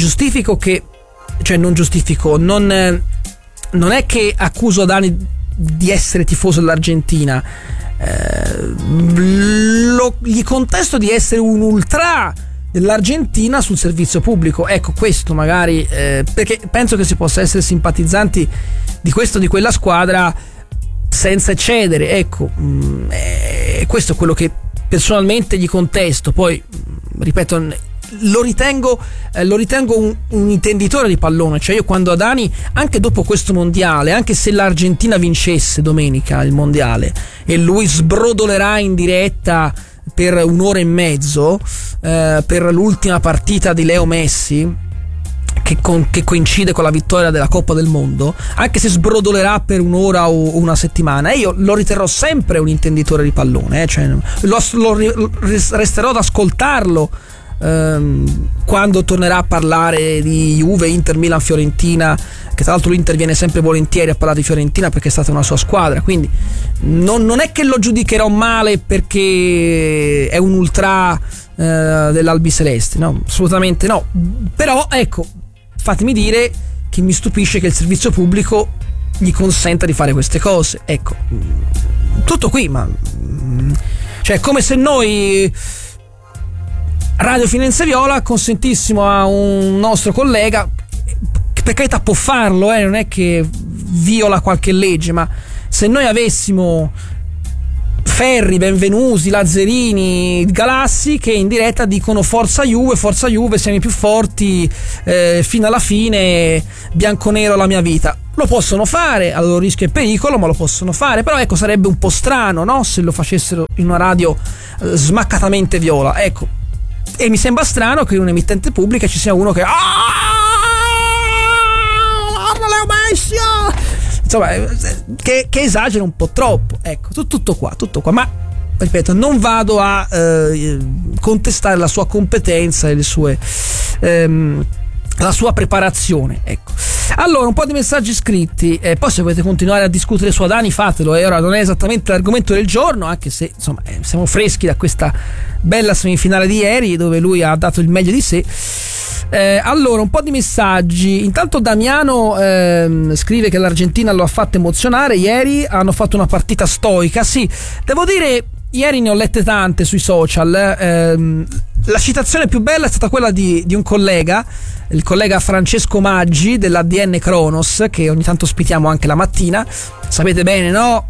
è che accuso Adani di essere tifoso dell'Argentina, gli contesto di essere un ultra dell'Argentina sul servizio pubblico. Ecco, questo magari perché penso che si possa essere simpatizzanti di questa o di quella squadra senza eccedere, ecco, questo è quello che personalmente gli contesto. Poi ripeto, lo ritengo un intenditore di pallone, cioè io quando Adani, anche dopo questo mondiale, anche se l'Argentina vincesse domenica il mondiale e lui sbrodolerà in diretta per 1 ora e mezzo per l'ultima partita di Leo Messi che coincide con la vittoria della Coppa del Mondo, anche se sbrodolerà per 1 ora o una settimana, io lo riterrò sempre un intenditore di pallone, cioè resterò ad ascoltarlo quando tornerà a parlare di Juve, Inter, Milan, Fiorentina, che tra l'altro l'Inter viene sempre volentieri a parlare di Fiorentina perché è stata una sua squadra, quindi non è che lo giudicherò male perché è un ultra dell'Albiceleste, no, assolutamente no. Però ecco, fatemi dire che mi stupisce che il servizio pubblico gli consenta di fare queste cose. Ecco, tutto qui, ma cioè, come se noi Radio Firenze Viola consentissimo a un nostro collega, che per carità può farlo, non è che viola qualche legge, ma se noi avessimo Ferri, Benvenuti, Lazzarini, Galassi che in diretta dicono forza Juve, siamo i più forti fino alla fine, bianconero la mia vita, lo possono fare a loro rischio e pericolo, ma lo possono fare. Però ecco, sarebbe un po' strano, no? Se lo facessero in una radio smaccatamente viola, ecco. E mi sembra strano che in un'emittente pubblica ci sia uno che Leo Messi, insomma, che esagera un po' troppo. Ecco, tutto qua, ma ripeto, non vado a contestare la sua competenza e le sue la sua preparazione, ecco. Allora, un po' di messaggi scritti, poi se volete continuare a discutere su Adani fatelo, ora non è esattamente l'argomento del giorno, anche se insomma siamo freschi da questa bella semifinale di ieri dove lui ha dato il meglio di sé. Allora, un po' di messaggi. Intanto Damiano scrive che l'Argentina lo ha fatto emozionare ieri, hanno fatto una partita stoica. Sì, devo dire, ieri ne ho lette tante sui social. La citazione più bella è stata quella di un collega, il collega Francesco Maggi dell'ADN Kronos, che ogni tanto ospitiamo anche la mattina. Sapete bene, no?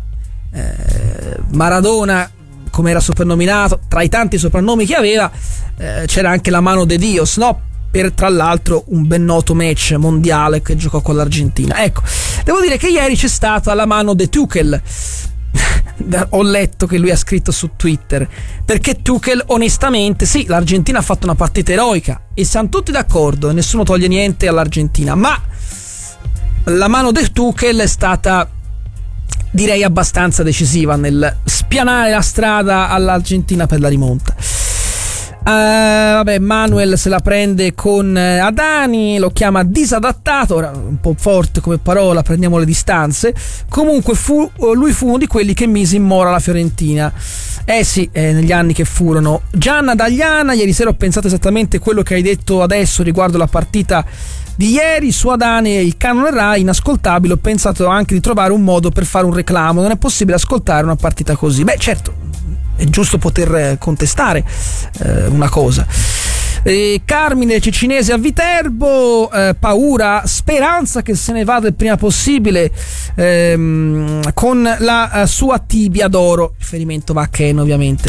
Maradona, come era soprannominato, tra i tanti soprannomi che aveva, c'era anche la mano de Dios, no? Per tra l'altro un ben noto match mondiale che giocò con l'Argentina. Ecco, devo dire che ieri c'è stata la mano de Tuchel. Ho letto che lui ha scritto su Twitter, perché Tuchel onestamente, sì, l'Argentina ha fatto una partita eroica e siamo tutti d'accordo, nessuno toglie niente all'Argentina, ma la mano di Tuchel è stata, direi, abbastanza decisiva nel spianare la strada all'Argentina per la rimonta. Vabbè, Manuel se la prende con Adani, lo chiama disadattato, ora un po' forte come parola, prendiamo le distanze. Comunque lui fu uno di quelli che mise in mora la Fiorentina. Sì, negli anni che furono. Gianna Dagliana, ieri sera ho pensato esattamente quello che hai detto adesso riguardo la partita di ieri su Adani e il canone Rai inascoltabile. Ho pensato anche di trovare un modo per fare un reclamo, non è possibile ascoltare una partita così. Beh, certo, è giusto poter contestare una cosa. Carmine Cicinese a Viterbo, paura, speranza che se ne vada il prima possibile con la sua tibia d'oro, riferimento va a Ken ovviamente.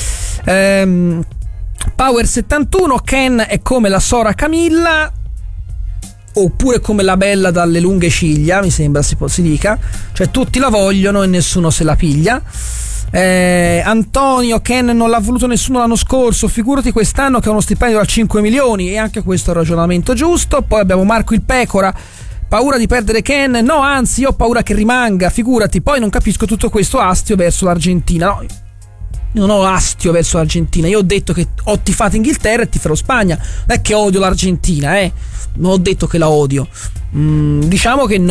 Power 71, Ken è come la Sora Camilla, oppure come la bella dalle lunghe ciglia, mi sembra si dica, cioè tutti la vogliono e nessuno se la piglia. Antonio, Ken non l'ha voluto nessuno l'anno scorso, figurati quest'anno che ha uno stipendio da 5 milioni, e anche questo è un ragionamento giusto. Poi abbiamo Marco il Pecora, paura di perdere Ken? No, anzi, io ho paura che rimanga, figurati. Poi non capisco tutto questo astio verso l'Argentina. No, io non ho astio verso l'Argentina, io ho detto che ho tifato Inghilterra e tiferò Spagna, non è che odio l'Argentina, non ho detto che la odio. Diciamo che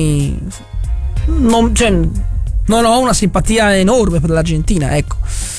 non ho una simpatia enorme per l'Argentina, ecco.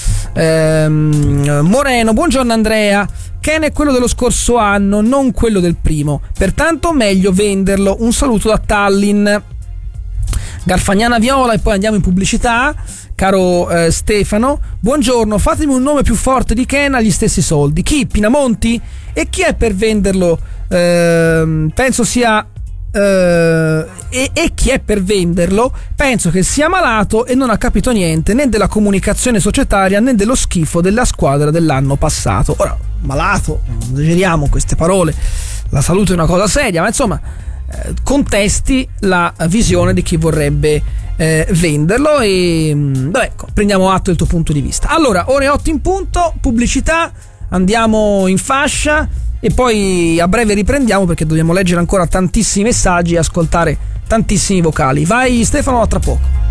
Moreno, buongiorno Andrea. Ken è quello dello scorso anno, non quello del primo, pertanto meglio venderlo. Un saluto da Tallinn. Garfagnana Viola, e poi andiamo in pubblicità. Caro Stefano, buongiorno, fatemi un nome più forte di Ken agli stessi soldi. Chi? Pinamonti? E chi è per venderlo? Penso sia e chi è per venderlo penso che sia malato e non ha capito niente né della comunicazione societaria né dello schifo della squadra dell'anno passato. Ora, malato, non esageriamo queste parole, la salute è una cosa seria, ma insomma contesti la visione di chi vorrebbe venderlo e ecco, prendiamo atto del tuo punto di vista. Allora, ore 8 in punto, pubblicità, andiamo in fascia e poi a breve riprendiamo perché dobbiamo leggere ancora tantissimi messaggi e ascoltare tantissimi vocali. Vai Stefano, a tra poco.